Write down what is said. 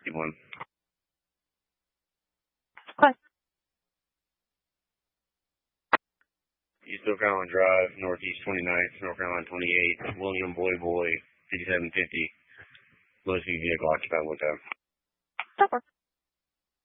51. Okay. East North Carolina Drive, Northeast 29th, North Carolina 28, William Boy 5750. Low speed vehicle occupied with them. Stop.